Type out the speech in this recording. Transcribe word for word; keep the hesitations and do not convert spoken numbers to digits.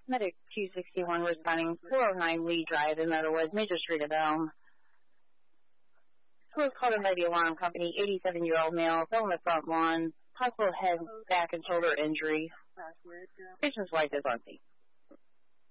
Medic two sixty-one responding four oh nine Lee Drive in Meadowwood, Major Street of Elm. Who was called in by the alarm company, eighty-seven-year-old male, fell on the front lawn, possible head, back, and shoulder injury. Patient's wife is on scene.